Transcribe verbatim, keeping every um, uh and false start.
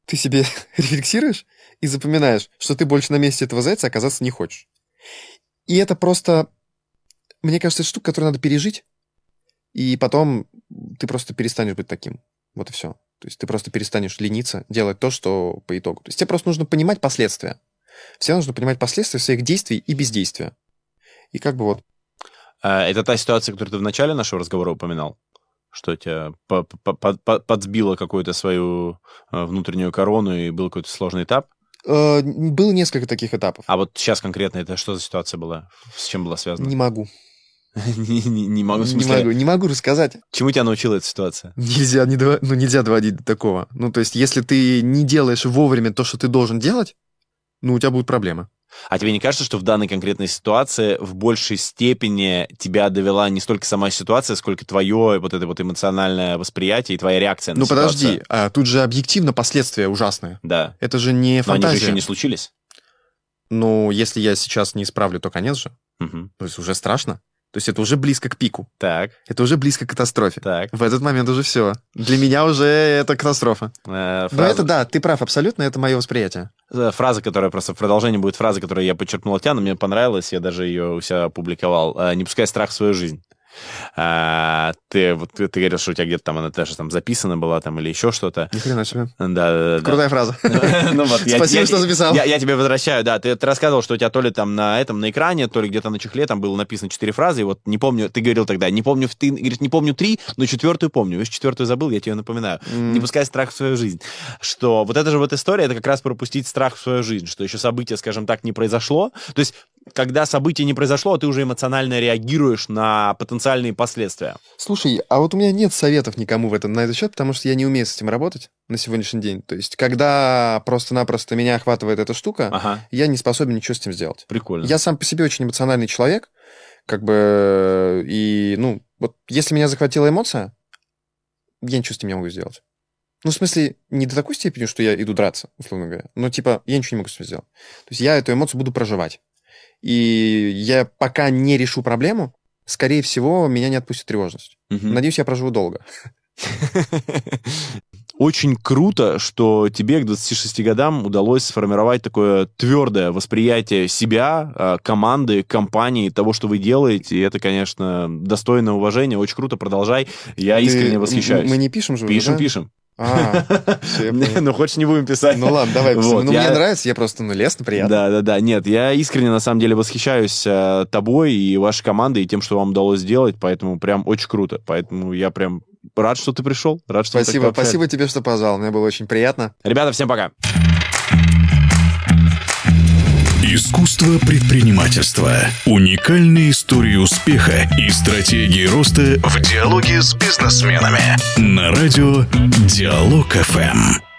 ты себе рефлексируешь и запоминаешь, что ты больше на месте этого зайца оказаться не хочешь. И это просто, мне кажется, это штука, которую надо пережить, и потом ты просто перестанешь быть таким. Вот и все. То есть ты просто перестанешь лениться, делать то, что по итогу. То есть тебе просто нужно понимать последствия. Всем нужно понимать последствия своих действий и бездействия. И как бы вот. Это та ситуация, которую ты в начале нашего разговора упоминал? Что тебя подсбило какую-то свою внутреннюю корону, и был какой-то сложный этап? Было несколько таких этапов. А вот сейчас конкретно это что за ситуация была? С чем была связана? Не могу. не, не, не могу, в смысле... Не могу, не могу рассказать. Чему тебя научила эта ситуация? Нельзя, не дов... ну, нельзя доводить до такого. Ну, то есть, если ты не делаешь вовремя то, что ты должен делать, ну, у тебя будут проблемы. А тебе не кажется, что в данной конкретной ситуации в большей степени тебя довела не столько сама ситуация, сколько твое вот это вот эмоциональное восприятие и твоя реакция на ну, ситуацию? Ну, подожди, а тут же объективно последствия ужасные. Да. Это же не фантазия. Но они же еще не случились. Ну, если я сейчас не исправлю, то конец же. Угу. То есть уже страшно. То есть это уже близко к пику. Так. Это уже близко к катастрофе. Так. В этот момент уже все. Для меня уже это катастрофа. Э, фраза... Но это да, ты прав абсолютно, это мое восприятие. Фраза, которая просто в продолжении будет фраза, которую я подчеркнул от Тиана, мне понравилась, я даже ее у себя опубликовал. «Не пускай страх в свою жизнь». А, ты, вот, ты говорил, что у тебя где-то там она даже там записана была там или еще что-то. Ни хрена себе. Да, да, да. Крутая фраза. Спасибо, что записал. Я тебе возвращаю, да. Ты рассказывал, что у тебя то ли там на этом, на экране, то ли где-то на чехле там было написано четыре фразы, и вот не помню, ты говорил тогда, не помню, ты говоришь, не помню три, но четвертую помню. Видишь, четвертую забыл, я тебе напоминаю. Не пускай страх в свою жизнь. Что вот эта же вот история, это как раз пропустить страх в свою жизнь, что еще событие, скажем так, не произошло. То есть, когда событие не произошло, ты уже эмоционально реагируешь на потенциальные последствия. Слушай, а вот у меня нет советов никому в этом, на этот счет, потому что я не умею с этим работать на сегодняшний день. То есть, когда просто-напросто меня охватывает эта штука, ага. я не способен ничего с этим сделать. Прикольно. Я сам по себе очень эмоциональный человек, как бы, и, ну, вот если меня захватила эмоция, я ничего с этим не могу сделать. Ну, в смысле, не до такой степени, что я иду драться, условно говоря, но, типа, я ничего не могу с этим сделать. То есть, я эту эмоцию буду проживать. И я пока не решу проблему, скорее всего, меня не отпустит тревожность. Угу. Надеюсь, я проживу долго. Очень круто, что тебе к двадцати шести годам удалось сформировать такое твердое восприятие себя, команды, компании, того, что вы делаете. И это, конечно, достойно уважения. Очень круто, продолжай. Я Ты... искренне восхищаюсь. Мы не пишем же? Пишем, да? пишем. А, все, ну, хочешь, не будем писать. Ну, ладно, давай. Вот, ну, я... мне нравится, я просто, ну, лестно, приятно. Да-да-да, нет, я искренне, на самом деле, восхищаюсь э, тобой и вашей командой, и тем, что вам удалось сделать, поэтому прям очень круто. Поэтому я прям рад, что ты пришел, рад, что Спасибо, мы так спасибо тебе, что позвал, мне было очень приятно. Ребята, всем пока. Искусство предпринимательства. Уникальные истории успеха и стратегии роста в диалоге с бизнесменами. На радио Диалог эф эм.